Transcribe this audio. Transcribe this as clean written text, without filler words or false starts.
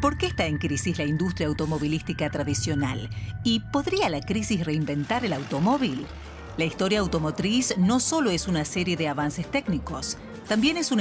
¿Por qué está en crisis la industria automovilística tradicional? ¿Y podría la crisis reinventar el automóvil? La historia automotriz no solo es una serie de avances técnicos, también es una